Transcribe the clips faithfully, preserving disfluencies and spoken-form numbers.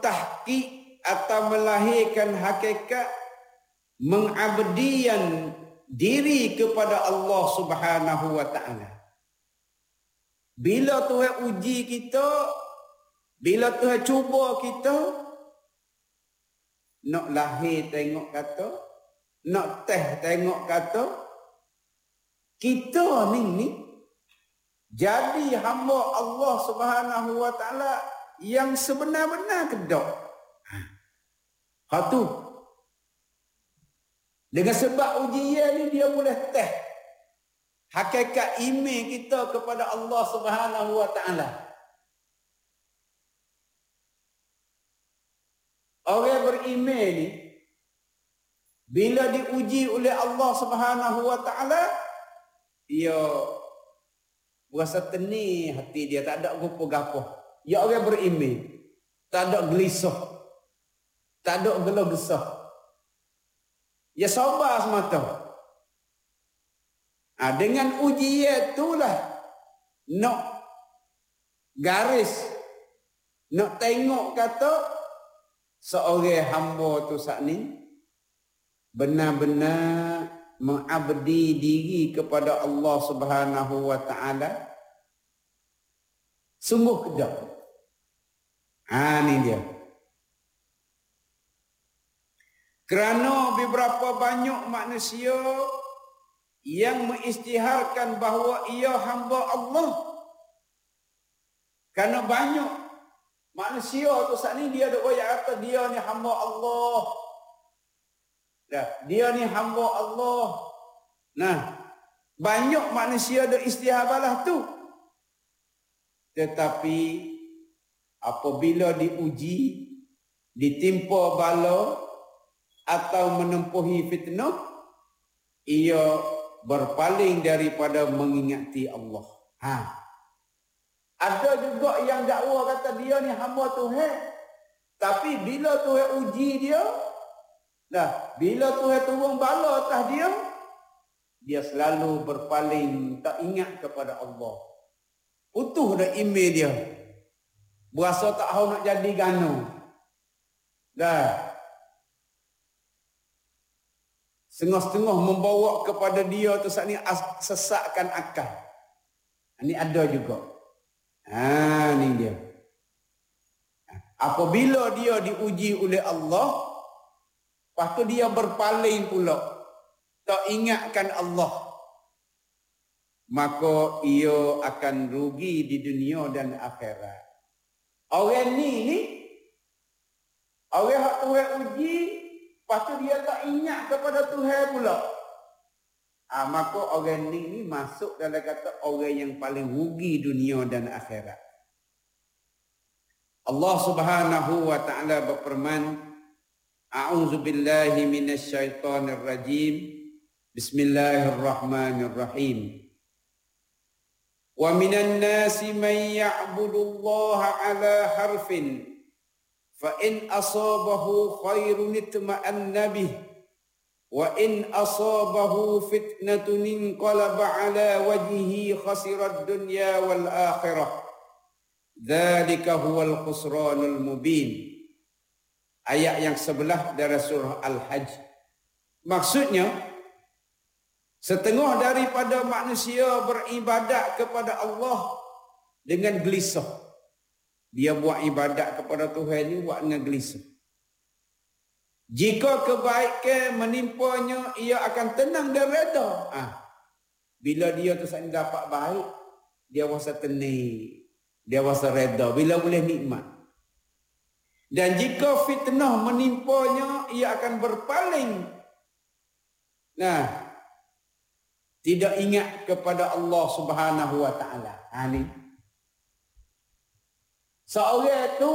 tahqiq atau melahirkan hakikat mengabdian diri kepada Allah Subhanahu wa taala. Bila Tuhan uji kita, bila Tuhan cuba kita, nak lahir tengok kata, nak teh tengok kata, kita ni ni jadi hamba Allah Subhanahu wa taala yang sebenar-benar kedok. Ha tu. Dengan sebab ujian ni dia boleh teh hakikat iman kita kepada Allah Subhanahu wa taala. Orang beriman ni bila diuji oleh Allah Subhanahu wa taala, dia rasa tenang hati dia, tak ada gapo-gapo. Ya orang beriman, tak ada gelisah, tak ada gelah gesah. Ya sabar semata. Ha, dengan ujian itulah nak garis, nak tengok kata seorang hamba tu saat ni benar-benar mengabdi diri kepada Allah Subhanahu wa taala sungguh kedok. Ha ni dia. Kerana beberapa banyak manusia yang mengisytiharkan bahawa ia hamba Allah. Kerana banyak manusia tu saat ni dia duk royak kata dia ni hamba Allah. Dah, dia ni hamba Allah. Nah, banyak manusia duk isytihar balah tu. Tetapi apabila diuji, ditimpa bala atau menempuhi fitnah, ia berpaling daripada mengingati Allah. Ha. Ada juga yang dakwa kata dia ni hamba Tuhan, tapi bila Tuhan uji dia, dah, bila Tuhan turun bala atas dia, dia selalu berpaling, tak ingat kepada Allah. Putus dah iman dia. Berasa tak tahu nak jadi gano. Dah. Setengah-setengah membawa kepada dia tu saat ni sesatkan akal. Ini ada juga. Ha, ni dia. Apabila dia diuji oleh Allah, lepas tu dia berpaling pula, tak ingatkan Allah, maka ia akan rugi di dunia dan akhirat. Orang ni ni, orang yang Tuhan uji, lepas tu dia tak ingat kepada Tuhan pula. Ah, maka orang ni, ni masuk dalam kata orang yang paling rugi dunia dan akhirat. Allah Subhanahu wa taala berfirman, A'udzu billahi minasyaitonir rajim. Bismillahirrahmanirrahim. Wa minan nasi man ya'budullaha 'ala harfin fa in asabahu khairun itma'anna bih wa in asabahu fitnatun inqalaba 'ala wajhihi khasirad dunya wal akhirah. Dzalika huwal khusranul mubin. Ayat yang sebelah dari surah Al-Hajj. Maksudnya, setengah daripada manusia beribadat kepada Allah dengan gelisah. Dia buat ibadat kepada Tuhan ni buat dengan gelisah. Jika kebaikan menimpanya, ia akan tenang dan reda. Ah, bila dia tu saat dapat baik, dia rasa tenang, dia rasa reda bila boleh nikmat. Dan jika fitnah menimpanya, ia akan berpaling. Nah, tidak ingat kepada Allah Subhanahu wa taala. Ha ni. Seorang tu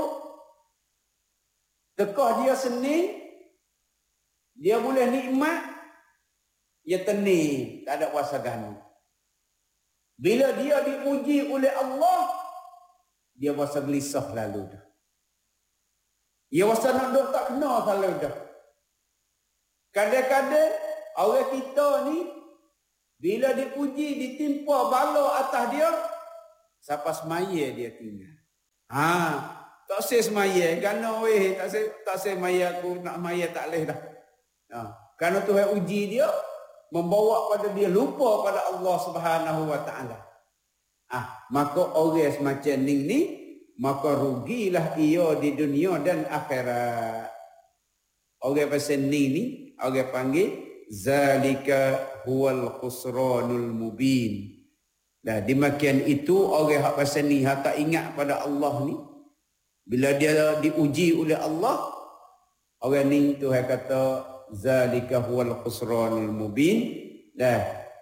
tekah dia seni, dia boleh nikmat, dia tenang, tak ada kuasa ganu. Bila dia diuji oleh Allah, dia rasa gelisah lalu dah. Dia rasa nak duk tak kena selalu dah. Kadang-kadang orang kita ni bila diuji, ditimpa bala atas dia, siapa semaya dia tinggal. Ha, Tak saya semaya. Kerana weh, tak saya, tak saya maya aku nak maya tak boleh dah. Ha. Kerana Tuhan uji dia, membawa pada dia lupa pada Allah Subhanahu Wa Taala. Ah, maka orang semacam ni ni, maka rugilah ia di dunia dan akhirat. Orang pasal ni ni, orang panggil zalika huwal khusranul mubin. Dah demikian itu orang hak pasal ni hak tak ingat pada Allah ni, bila dia diuji oleh Allah, orang ni Tuhan kata zalika huwal khusranul mubin. Dah.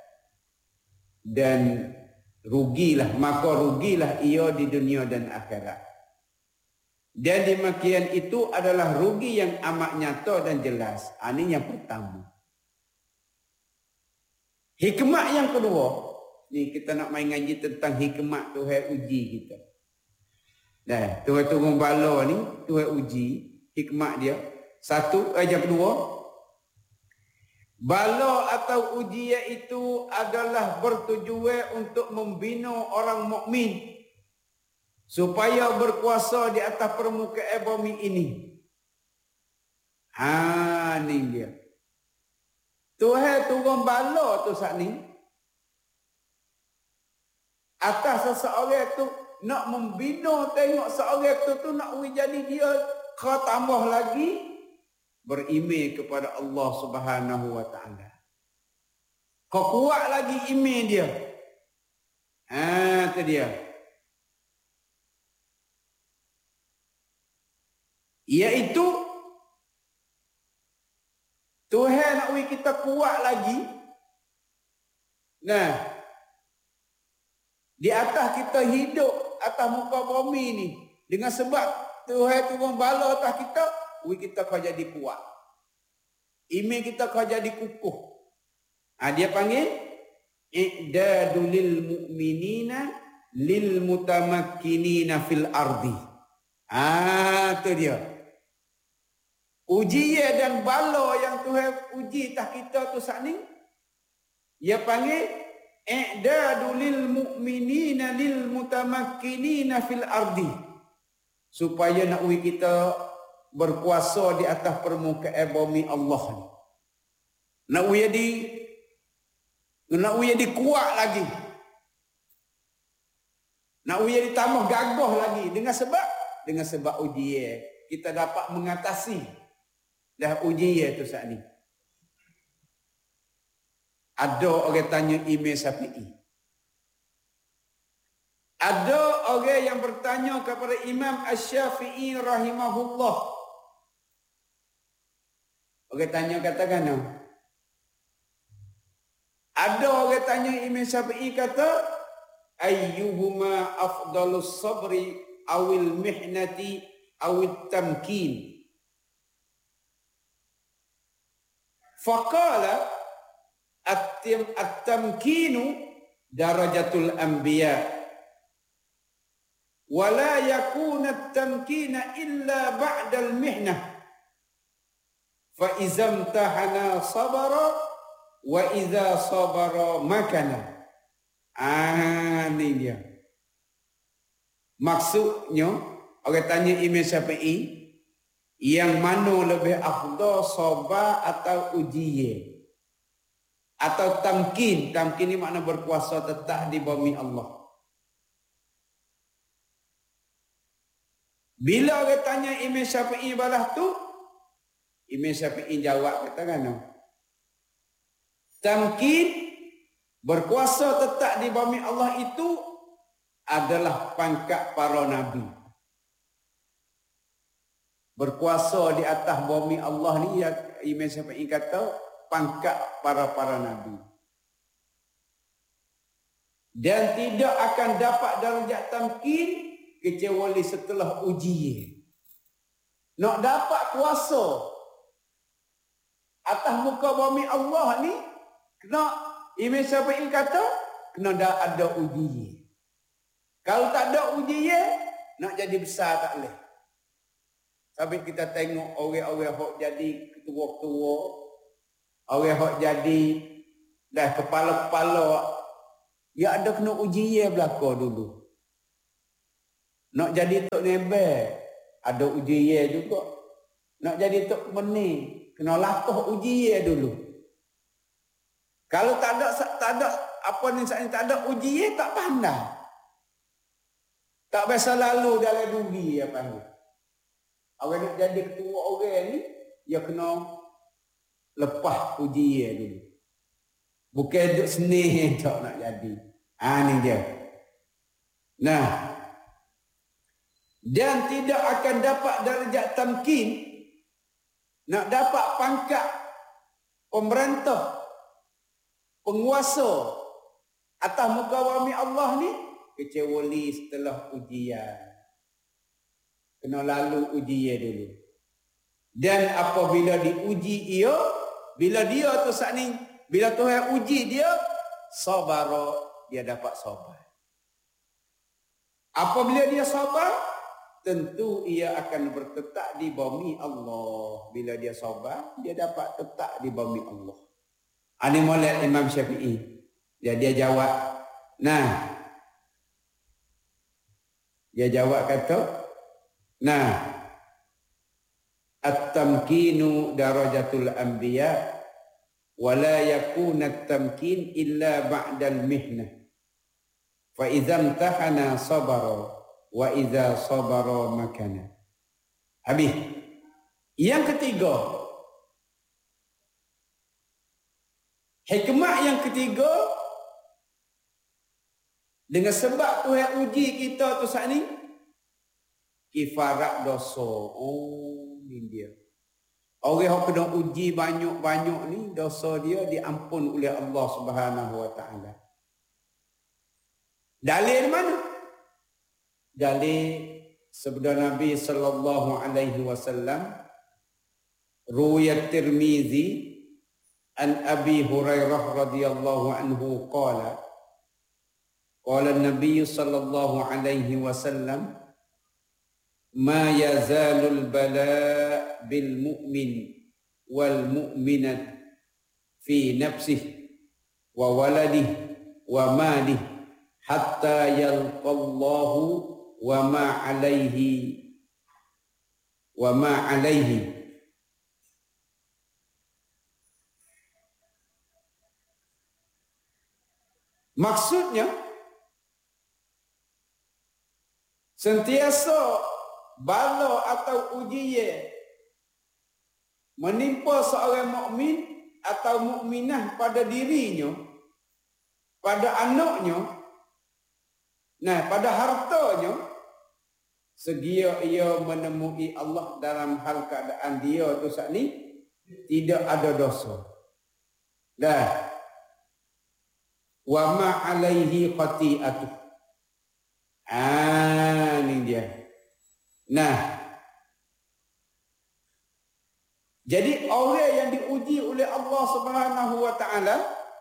Dan rugilah, maka rugilah ia di dunia dan akhirat. Dan demikian itu adalah rugi yang amat nyata dan jelas. Ini yang pertama. Hikmat yang kedua, ni kita nak main ngaji tentang hikmat Tuhan uji kita. Dah, Tuhan turun bala ni, Tuhan uji hikmat dia. Satu, eh, yang kedua, bala atau ujian itu adalah bertujuan untuk membina orang mukmin supaya berkuasa di atas permukaan bumi ini. Ha, ni dia. Tuhan turun bala tu saat ni atas seseorang tu nak membina, tengok seorang tu tu nak jadi dia kau tambah lagi beriman kepada Allah Subhanahu Wa Taala. Kau kuat lagi iman dia. Ha, tu dia. Iaitu Tuhan nak bagi kita kuat lagi. Nah, di atas kita hidup atas muka bumi ni dengan sebab Tuhan turun bala atas kita, we kita kau jadi kuat. Iman kita kau jadi kukuh. Ha, dia panggil i'dadul lil mu'minina lil mutamakkinina fil ardi. Ah, tu dia. Ujian dan bala yang Tuhan uji atas kita tu saat ni, dia panggil i'dadul lil mu'minina lil mutamakkinina fil ardi. Supaya nak we kita berkuasa di atas permukaan bumi Allah ni. Nak we di nak we di kuat lagi. Nak we di tambah gagah lagi dengan sebab dengan sebab ujian kita dapat mengatasi dah ujian tu saat ni. Ada orang tanya Imam Syafi'i. Ada orang yang bertanya kepada Imam Asy-Syafi'i rahimahullah. Orang tanya katakan no. Ada orang tanya Imam Syafi'i kata ayyuhuma afdalus sabri awil mihnati awil tamkin. Faqala at-tamkinu darajatul anbiya. ولا يكون التمكين إلا بعد المحنة فإذا امتحنا صبر وإذا صبر مكن. Ah, ni dia. Maksudnya, orang tanya Imam Syafi'i, yang mana lebih afdal, sabar atau ujian? Atau tamkin? Tamkin ni makna berkuasa tetap di bumi Allah. Bila orang tanya Imam Syafi'i balas tu, Imam Syafi'i jawab kata kan, tamkin berkuasa tetap di bumi Allah itu adalah pangkat para nabi. Berkuasa di atas bumi Allah ni, ya, Imam Syafi'i kata pangkat para-para nabi. Dan tidak akan dapat darjat tamkin kecuali setelah ujian. Nak dapat kuasa atas muka bumi Allah ni, kena Imam Syafi'i kata kena dah ada ujian. Kalau tak ada ujian, nak jadi besar tak boleh. Sampai kita tengok orang-orang hok jadi ketua-ketua, orang hok jadi dah kepala-kepala, ya ada kena ujian belaka dulu. Nak jadi tok nebel, Ada uji ye juga. Nak jadi tok meni, kena lakuh uji ye dulu. Kalau tak ada tak ada apa ni saat ni tak ada uji ye tak pandai. Tak biasa lalu dalam dugi apa ni. Orang nak jadi ketua orang ni, dia kena lepas uji ye dulu. Bukan duduk seni tak nak jadi. Ha ni dia. Nah. Dan tidak akan dapat darjat tamkin, nak dapat pangkat pemerintah, penguasa atas muka bumi Allah ni, kecuali setelah ujian. Kena lalu ujian dulu. Dan apabila diuji ia, bila dia tu saat ni, bila Tuhan uji dia, sabar, dia dapat sabar. Apabila dia sabar, tentu ia akan bertetap di bumi Allah. Bila dia sabar, dia dapat tetap di bumi Allah. Ini molek Imam Syafi'i. Dia dia jawab. Nah. Dia jawab kata, nah. At-tamkinu darajatul anbiya wa la yakuna at-tamkin illa ba'dal mihnah. Fa idza imtahana sabara wa idza sabara makana. Habis. Yang ketiga. Hikmah yang ketiga, dengan sebab Tuhan uji kita tu saat ni, kifarat dosa. Oh, ni dia. Orang yang kena uji banyak-banyak ni, dosa dia diampun oleh Allah Subhanahu Wa Taala. Dalil mana? Dalil sabda Nabi sallallahu alaihi wasallam, ruwayat Tirmizi an Abi Hurairah radhiyallahu anhu qala qala an-nabiy sallallahu alaihi wasallam ma yazalul bala bil mu'min wal mu'minat fi nafsihi wa waladihi wa malihi hatta yalqallahu wa ma alaihi wa ma alaihi. Maksudnya sentiasa bala atau ujian menimpa seorang mukmin atau mukminah pada dirinya, pada anaknya, nah pada hartanya, segia ia menemui Allah dalam hal keadaan dia tu saat ni tidak ada dosa. Dah. Wa ma alaihi khati'atu. Ah, ni dia. Nah. Jadi orang yang diuji oleh Allah Subhanahu Wa Taala,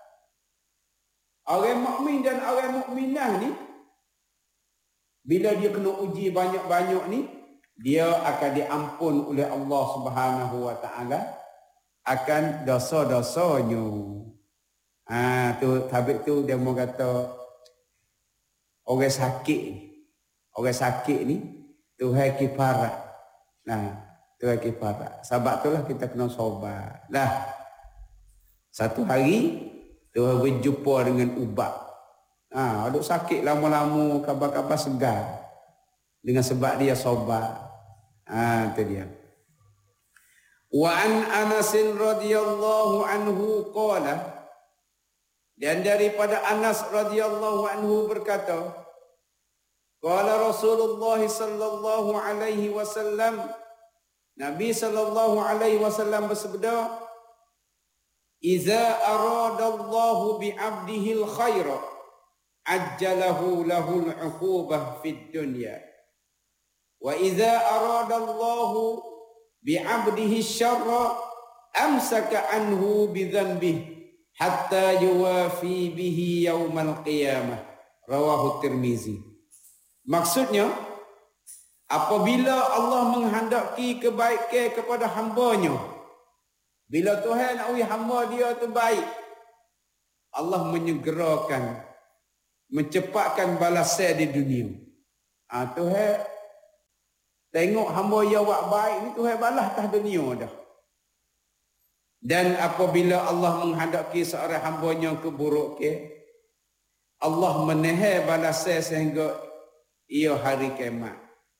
orang mukmin dan orang mukminah ni, bila dia kena uji banyak-banyak ni, dia akan diampun oleh Allah Subhanahu Wa Taala akan dosa-dosanya. Ah tu tabik tu dia mau kata orang sakit ni. Orang sakit ni Tuhan kifarat. Nah, Tuhan kifarat. Sebab itulah kita kena sabar. Lah. Satu hari Tuhan berjumpa dengan ubat. Ah, ha, aduk sakit lama-lama, kabar-kabar segar. Dengan sebab dia sabar. Ah, ha, itu dia. Wa an Anas radhiyallahu anhu qala, dan daripada Anas radhiyallahu anhu berkata, qala Rasulullah sallallahu alaihi wasallam, Nabi sallallahu alaihi wasallam bersabda, "Iza aradallahu bi 'abdihi al-khaira, ajjalahu lahu al-'uqubah fid dunya. Wa iza aradallahu bi 'abdihi asy-syarra, amsaka anhu bi dhanbihi hatta yuwafi bihi yaumal qiyamah." Rawahu Tirmizi. Maksudnya, apabila Allah menghendaki kebaikan kepada hamba-Nya, bila Tuhan nak uji hamba dia tu baik, Allah menyegerakan, mencepatkan balasan di dunia. Ah, Tuhan tengok hamba yang buat baik ni Tuhan balas atas dunia dah. Dan apabila Allah menghadapi seorang hambanya keburuk ke, Allah menahan balasan sehingga ia hari kiamat.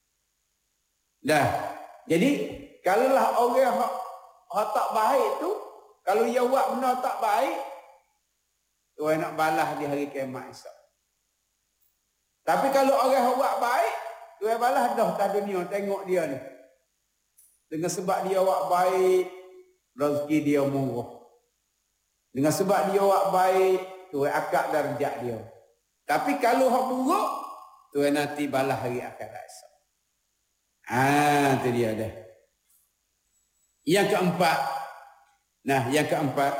Dah. Jadi kalaulah orang hak, hak tak baik tu, kalau ia buat benda tak baik, Tuhan nak balas di hari kiamat esok. Tapi kalau orang hak buat baik, Tuhan balas dah atas dunia, tengok dia ni. Dengan sebab dia buat baik, rezeki dia murah. Dengan sebab dia buat baik, Tuhan akak darjat dia. Tapi kalau hak buruk, Tuhan nanti balas hari akhirat esok. Ah, tu dia dah. Yang keempat. Nah, yang keempat.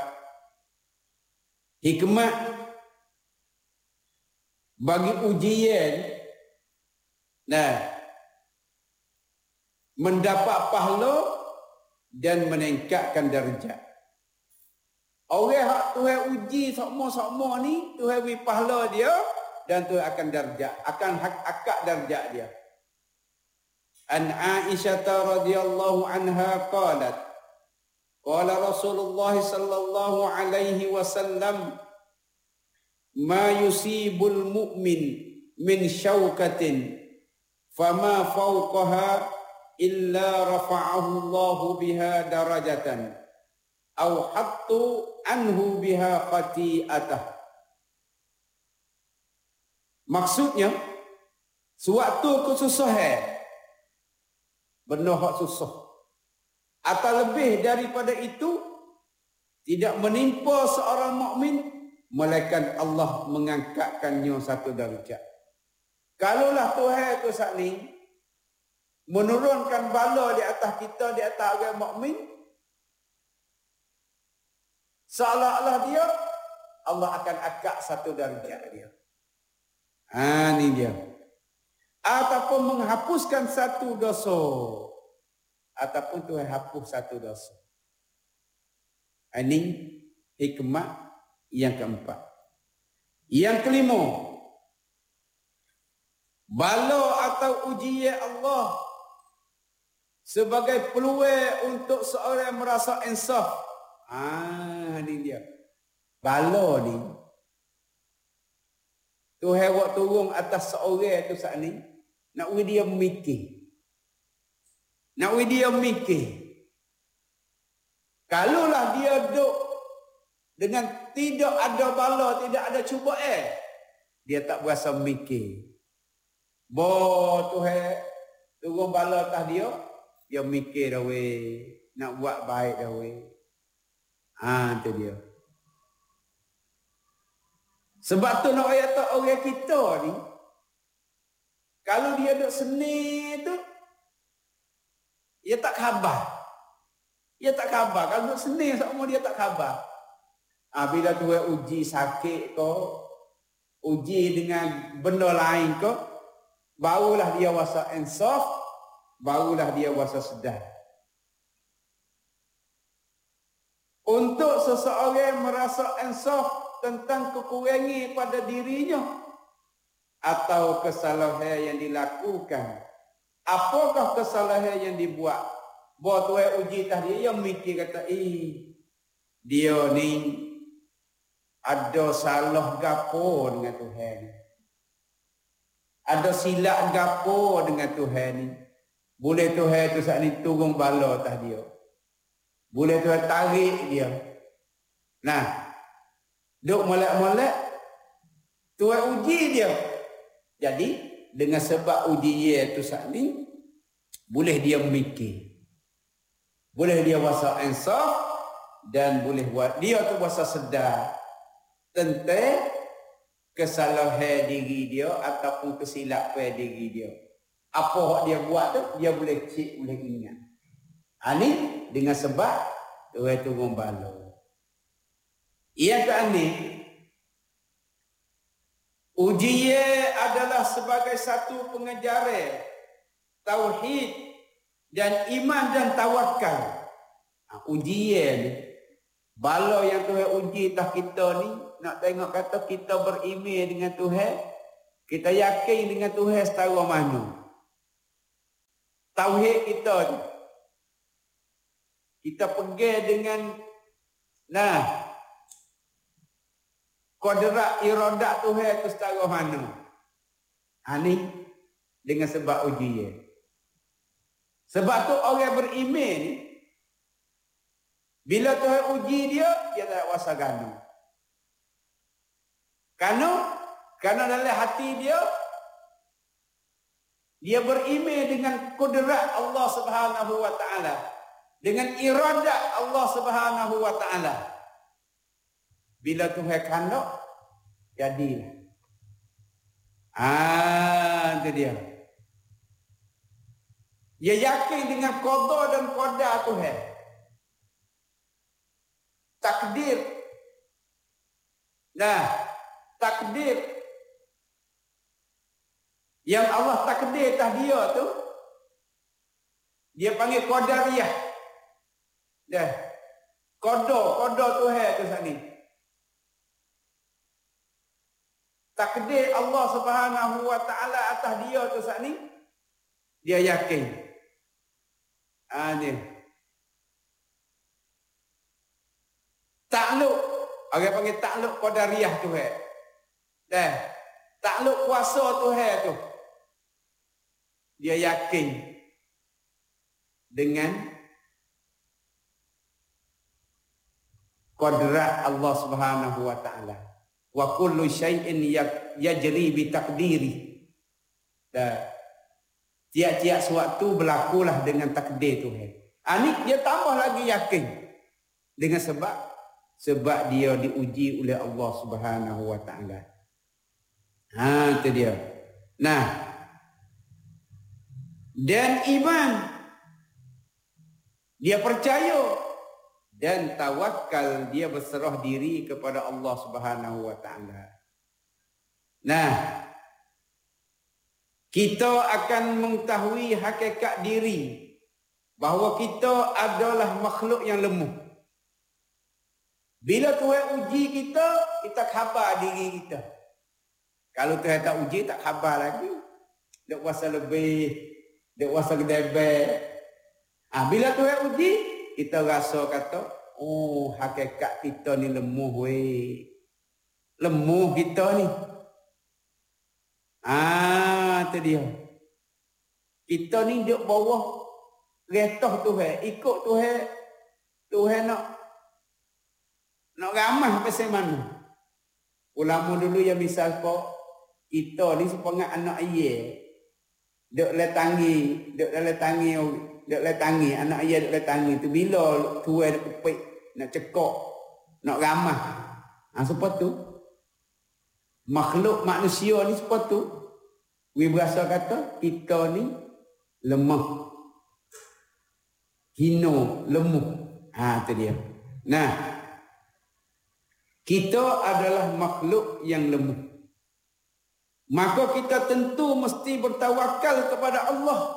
Hikmat bagi ujian. Nah, mendapat pahala dan meningkatkan darjat. Orang hak Tuhan uji sama-sama ni, Tuhan beri pahala dia dan Tuhan akan darjat, akan hak akak darjat dia. An Aisyah radhiyallahu anha qalat, qala Rasulullah sallallahu alaihi wasallam, ma yusibul mu'min min syaukatin fama fawqaha illa rafa'ahu Allahu biha darajatan aw hattu anhu biha khati'atah. Maksudnya, suatu kesusahan, benda hak susah, atau lebih daripada itu tidak menimpa seorang mukmin, melainkan Allah mengangkatkannya satu darjat. Kalaulah Tuhan itu saat ni menurunkan bala di atas kita, di atas orang mukmin, seolah-olah dia, Allah akan angkat satu darjat dia. Ah, ni dia. Ataupun menghapuskan satu dosa, ataupun Tuhan hapus satu dosa. Ini hikmah yang keempat. Yang kelima, bala atau ujian Allah sebagai peluang untuk seorang merasa insaf. Ah, ni dia. Bala ni Tuhan buat turun atas seorang tu saat ni, nak beri dia mikir. Nak beri dia mikir. Kalaulah dia duduk dengan tidak ada bala, tidak ada cubaan, dia tak berasa mikir. Bo Tuhan turun bala atas dia, dia mikir dah weh, nak buat baik dah weh. Ha, tu dia. Sebab tu nak ayat tak orang kita ni, kalau dia duduk seni tu, dia tak khabar. Dia tak khabar. Kalau duduk seni sama dia tak khabar. Ha, bila Tuhan uji sakit ke, uji dengan benda lain ke, barulah dia wasa insaf, barulah dia wasa sedar. Untuk seseorang merasa insaf tentang kekurangan pada dirinya atau kesalahan yang dilakukan, apakah kesalahan yang dibuat, buat Tuhan uji tadi, yang mikir kata, eh, dia ni ada salah gapo dengan Tuhan, ada silap gapo dengan Tuhan ni, boleh Tuhan tu saat ni turun bala atas dia, boleh Tuhan tarik dia. Nah, duk molek-molek, Tuhan uji dia. Jadi dengan sebab ujian tu saat ni, boleh dia mikir, boleh dia wasa insaf, dan boleh buat dia tu wasa sedar tentang kesalahan diri dia ataupun kesilapan diri dia. Apa yang dia buat tu, dia boleh cek, boleh ingat. Ha, ni dengan sebab Tuhan turun bala. Yang keenam, ujian adalah sebagai satu pengejaran tauhid dan iman dan tawakal. Ha, ujian, bala yang Tuhan uji atas kita ni, nak tengok kata kita beriman dengan Tuhan, kita yakin dengan Tuhan setara mana. tauhid kita tu. Kita pergi dengan nah kodrat iradat Tuhan tu setara mana. Ha ni dengan sebab ujian. Sebab tu orang beriman ni bila Tuhan uji dia, dia tak kuasa ganu. Kerana kerana dalam hati dia dia beriman dengan kudrat Allah Subhanahu wa taala, dengan iradat Allah Subhanahu wa taala. Bila Tuhan kehendak, jadilah. Ah, itu dia. Dia yakin dengan qada dan qadar Tuhan. Takdir. Nah, takdir yang Allah takdir atas dia tu, dia panggil qadariyah. Dah. Qada, qada Tuhan tu sini. Takdir Allah Subhanahu wa taala atas dia tu sini, dia yakin. Ah ni. Takluk, orang panggil takluk qadariyah Tuhan. Dah. Takluk kuasa Tuhan tu. Dia yakin dengan qadrat Allah Subhanahu wa taala. Wa kullu syai'in yajri bi taqdiri. Dah. Tiap-tiap suatu berlakulah dengan takdir Tuhan. Ah ni dia tambah lagi yakin dengan sebab sebab dia diuji oleh Allah Subhanahu wa taala. Ha, itu dia. Nah. Dan iman. Dia percaya dan tawakal, dia berserah diri kepada Allah Subhanahu wa taala. Nah. Kita akan mengetahui hakikat diri bahawa kita adalah makhluk yang lemah. Bila Tuhan uji kita, kita khabar diri kita. Kalau Tuhan tak uji, tak khabar lagi. Dia kuasa lebih, dia kuasa gedebek. Ah, bila Tuhan uji, kita rasa kata, oh, hakikat kita ni lemah weh. Lemah kita ni. Ah, tu dia. Kita ni duduk bawah retah Tuhan, ikut Tuhan. Tuhan nak nak ramah pasal mana? Ulama dulu yang misal kok kita ni sepengat anak ayah. Duk le tangi, duk le tangi, duk le tangi, anak ayah duk le tangi tu bila Tuhan nak kepik, nak cekok, nak ramah. Ha sebab tu makhluk manusia ni sebab tu we berasa kata kita ni lemah. Hino, lemah. Ha tu dia. Nah, kita adalah makhluk yang lemah. Maka kita tentu mesti bertawakal kepada Allah.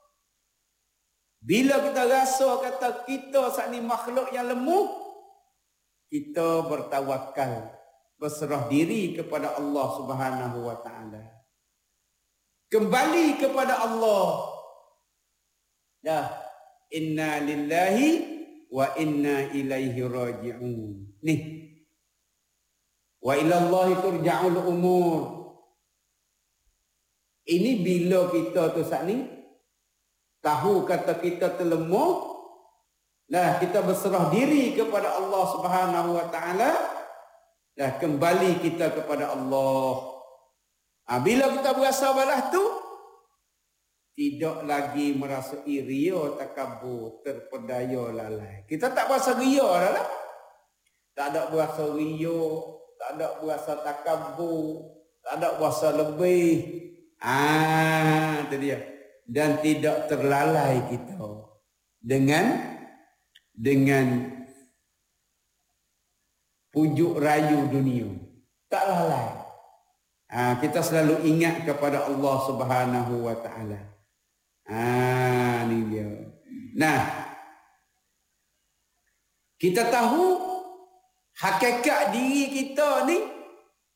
Bila kita rasa kata kita saat ni makhluk yang lemah, kita bertawakal, berserah diri kepada Allah Subhanahu wa taala. Kembali kepada Allah. Dah, inna lillahi wa inna ilaihi raji'un. Nih. Wa ilallahi turja'ul umur. Ini bila kita tu saat ni tahu kata kita terlemah, nah kita berserah diri kepada Allah Subhanahu wa taala, dah kembali kita kepada Allah. Ha, bila kita berasa balas tu, tidak lagi merasa ria, takabur, terpedaya, lalai. Kita tak berasa ria dah lah. Tak ada berasa ria, tak ada berasa takabur, tak ada berasa lebih. Ah, itu dia. Dan tidak terlalai kita dengan dengan pujuk rayu dunia. Tak lalai. Ah, kita selalu ingat kepada Allah Subhanahu wa taala. Ah, ni dia. Nah, kita tahu hakikat diri kita ni,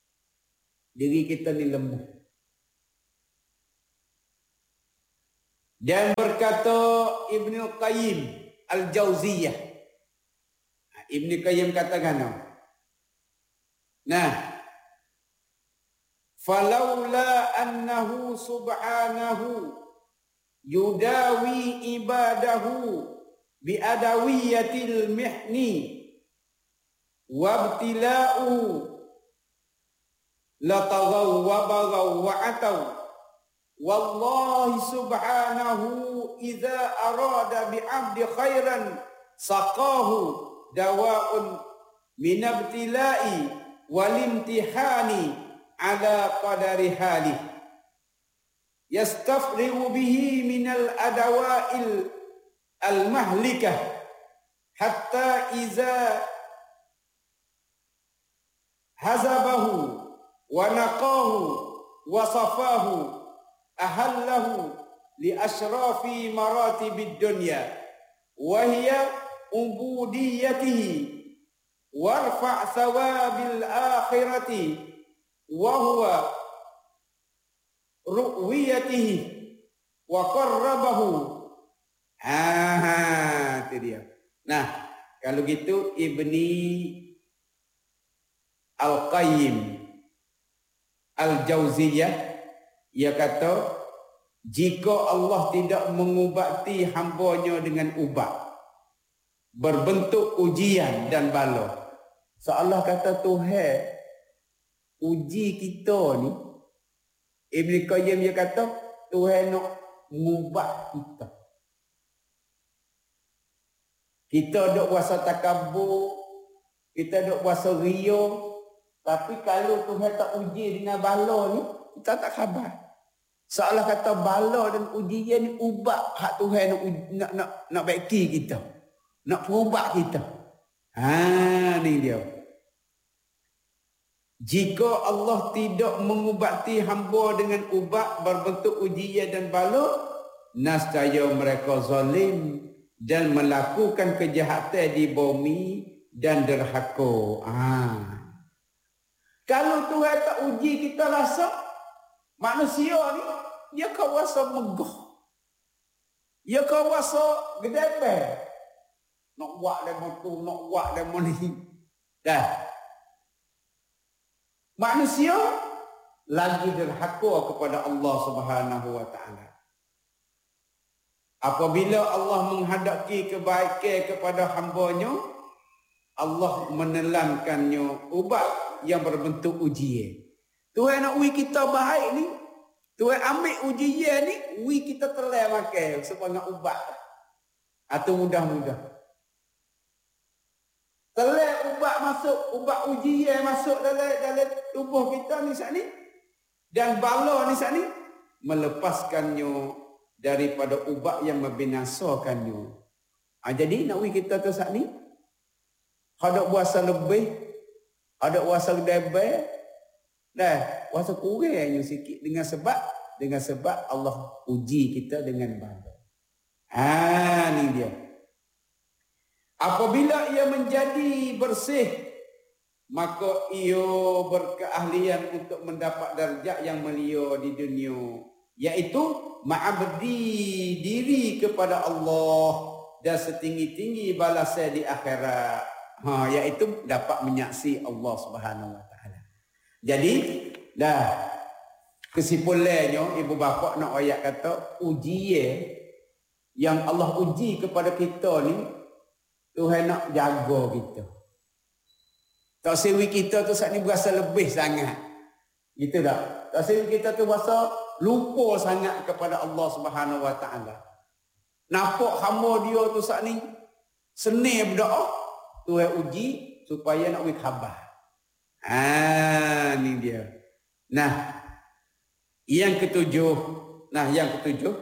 diri kita ni lemah. Dan berkata Ibnu Qayyim Al-Jauziyah. Ibnu Qayyim katakan, nah, falaula annahu subhanahu yudawi ibadahu biadawiyatil mihni wabtila'u lataghaw wa baghaw wa ataw wallahi subhanahu idza arada bi'abdi khairan saqahu dawa'un min abtila'i wal imtihani ala qadari halih yastafrigu bihi min al adawa'il al mahlikah hatta iza hazabahu wa naqahu wa safahu ahallahu li ashrafi maratibid dunya wa hiya ubudiyatihi warfa' thawabil akhirati wa huwa ru'wiyatihi wa qarrabahu. Ah, itu dia. Nah, kalau gitu Ibni Al-Qayyim Al-Jauziyah, ia kata, jika Allah tidak mengubati hambanya dengan ubat berbentuk ujian dan bala, seolah kata Tuhan uji kita ni, Ibn Qayyim dia kata Tuhan nak mengubah kita. Kita duk puasa takabur, kita duk puasa ria, tapi kalau Tuhan tak uji dengan bala ni, kita tak khabar. Seolah kata bala dan ujian ni ubah hak Tuhan nak nak nak, nak baiki kita, nak perubah kita. Ha, ni dia. Jika Allah tidak mengubati hamba dengan ubat berbentuk ujian dan bala, nescaya mereka zalim dan melakukan kejahatan di bumi dan derhaka. Ah. Kalau Tuhan tak uji kita rasa, manusia ni dia kawasa megah. Dia kawasa gedebe. Nak buat demo tu, nak buat demo ni. Dah. Manusia lagi derhaka kepada Allah Subhanahu wa taala. Apabila Allah menghadapi kebaikan kepada hamba-Nya, Allah menelankannya ubat yang berbentuk ujian. Tuhan nak uji kita baik ni, Tuhan ambil ujian ni, uji kita telah makan supaya ubat. Atau mudah-mudah. Telah ubat masuk, ubat ujian masuk dalam dalam tubuh kita ni saat ni, dan bala ni saat ni melepaskannya daripada ubat yang membinasakannya. Ha, jadi nak uji kita tu saat ni, ada puasa lebih, ada puasa debel, dah puasa kurangnya sikit dengan sebab dengan sebab Allah uji kita dengan bala. Ha, ni dia. Apabila ia menjadi bersih, maka ia berkeahlian untuk mendapat darjat yang mulia di dunia, iaitu mengabdi diri kepada Allah dan setinggi-tinggi balasan di akhirat. Ha, iaitu dapat menyaksi Allah Subhanahu wa taala. Jadi, dah kesimpulannya ibu bapa nak ayat kata ujian yang Allah uji kepada kita ni, Tuhan nak jaga kita. Tak sewi kita tu saat ni berasa lebih sangat. Gitu tak? Tak sewi kita tu berasa lupa sangat kepada Allah Subhanahu wa taala. Nampak hamba dia tu saat ni seni berdoa, Tuhan uji supaya nak beri khabar. Ah, ni dia. Nah, yang ketujuh, nah yang ketujuh,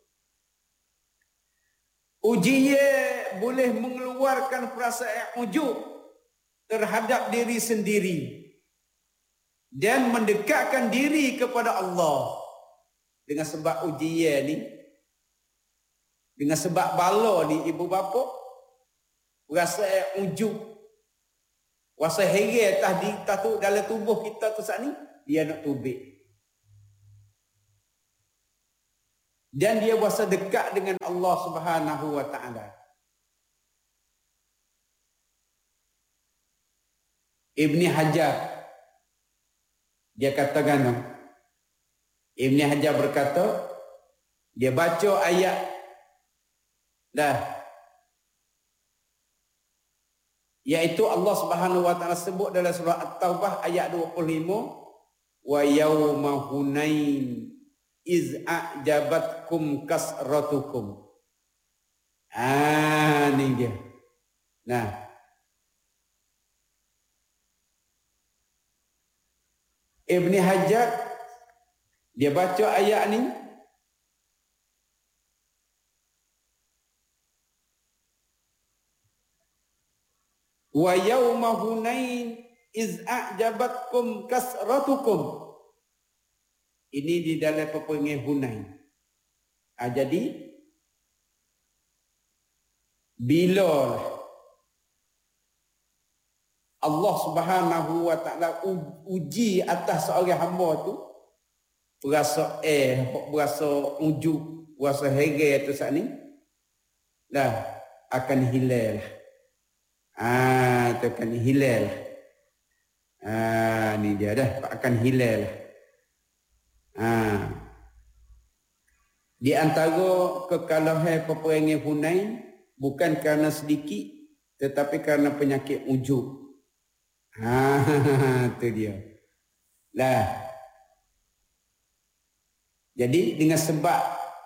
ujian boleh mengeluarkan perasaan ujub terhadap diri sendiri dan mendekatkan diri kepada Allah. Dengan sebab ujian ni, dengan sebab bala ni ibu bapa, perasaan ujub, rasa heran atas di tu dalam tubuh kita tu saat ni, dia nak tubik. dan dia berasa dekat dengan Allah Subhanahu wa taala. Ibni Hajar dia katakan, Ibni Hajar berkata, dia baca ayat dah, iaitu Allah Subhanahu wa taala sebut dalam surah At-Taubah ayat dua puluh lima, wa yauma hunain iz a'jabatkum kasratukum. Ah, ni dia. Nah, Ibni Hajar dia baca ayat ni, wa yauma hunain iz a'jabatkum kasratukum. Ini di dalam peperangan Hunain. Ah, jadi bila Allah Subhanahu wa taala uji atas seorang hamba tu, berasa eh berasa ujub, berasa heran tu saat ni, dah akan hilang. Ah, itu akan hilang. Ah, ni dia dah akan hilang. Ah. Di antara kekalahan peperangan Hunain bukan kerana sedikit, tetapi kerana penyakit ujub. Ah, itu dia. Lah. Jadi dengan sebab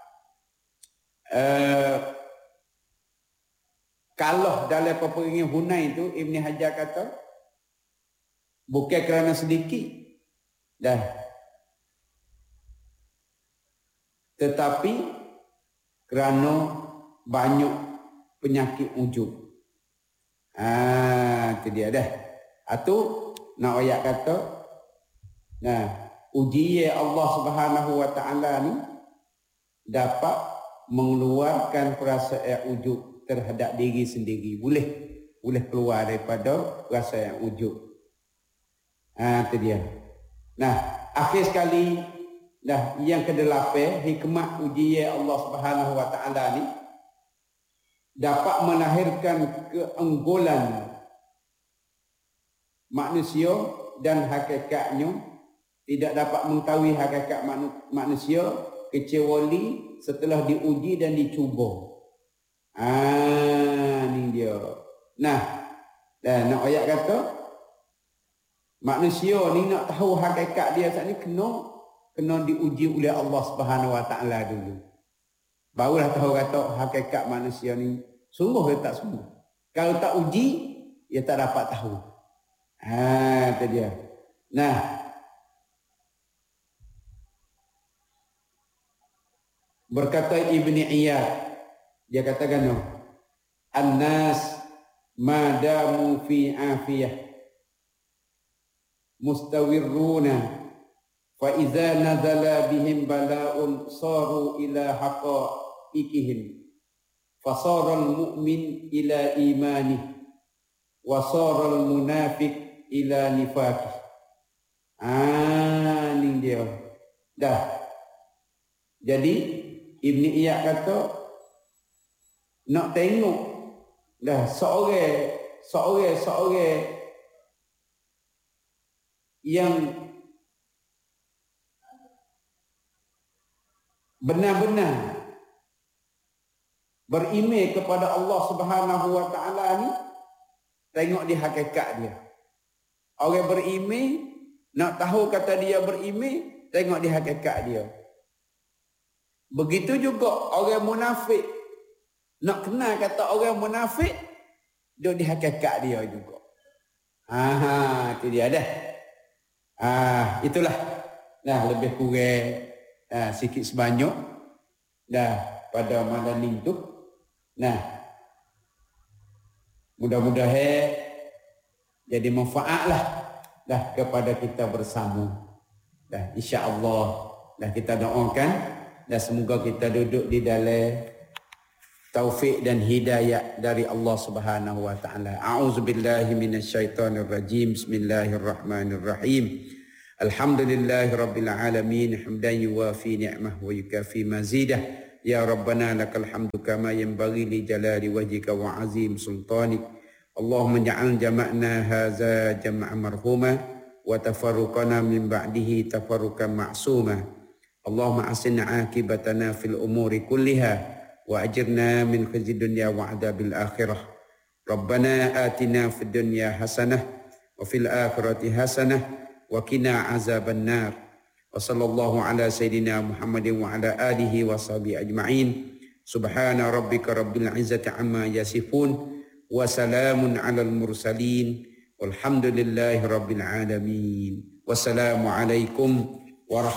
uh, kalah dalam peperangan Hunain tu, Ibni Hajar kata bukan kerana sedikit dah, tetapi kerana banyak penyakit ujub. Ah, itu dia dah. Atau nak ayat kata, nah, uji Allah Subhanahu wa taala ni dapat mengeluarkan perasaan ujub terhadap diri sendiri. Boleh boleh keluar daripada perasaan ujub. Ah, itu dia. Nah, akhir sekali dah yang kedelapan, hikmah ujian Allah Subhanahu wa taala ni dapat melahirkan keunggulan manusia dan hakikatnya tidak dapat mengetahui hakikat manusia kecuali setelah diuji dan dicuba. Ah, ni dia. Nah, dan nak ayat kata manusia ni nak tahu hakikat dia saat ni kena kena diuji oleh Allah Subhanahu wa taala dulu. Barulah tahu kata hakikat manusia ni sungguh ke tak sungguh. Kalau tak uji, dia tak dapat tahu. Ha, itu dia. Nah, berkata Ibni Iyad, dia katakan, no, an-nas madamu fi afiyah mustawirruna fa iza nazala bihim bala'un saru ila haqaiqihim fasara al-mu'min ila imanih wa sara al-munafiq ila nifaqih. Ah, ni dia. Dah. Jadi Ibni Iyad kata nak tengok dah seorang seorang seorang yang benar-benar beriman kepada Allah Subhanahu wa taala ni, tengok di hakikat dia. Orang beriman nak tahu kata dia beriman, tengok di hakikat dia. Begitu juga orang munafik, nak kenal kata orang munafik, dia di hakikat dia juga. Ah, itu dia dah. Ah, itulah. Dah lebih kurang ah, sikit sebanyak dah pada malam ni tu. Nah, mudah-mudahan jadi manfaatlah dah kepada kita bersama. Dah insya-Allah dah kita doakan dan semoga kita duduk di dalam taufik dan hidayah dari Allah Subhanahu wa taala. A'udzubillahi minasyaitonirrajim. Bismillahirrahmanirrahim. Alhamdulillahi Rabbil Alamin, hamdan yuwafi ni'mah wa yukafi mazidah. Ya Rabbana lakal hamdu kama yanbaghi li jalali wajhika wa azim sultanik. Allahumma ja'al jama'na haza jam'a marhuma wa tafarruqana min ba'dihi tafarruqan ma'suma. Allahumma asin akibatana fil umuri kulliha wa ajirna min khizyi dunya wa adabil akhirah. Rabbana atina fid dunya hasanah wa fil akhirati hasanah wa qina azaban nar. Wa sallallahu ala sayyidina Muhammadin wa ala alihi wa sahbihi ajma'in. Subhana rabbika rabbil izzati amma yasifun wa salamun alal mursalin walhamdulillahi rabbil alamin. Wassalamu alaikum warahmatullahi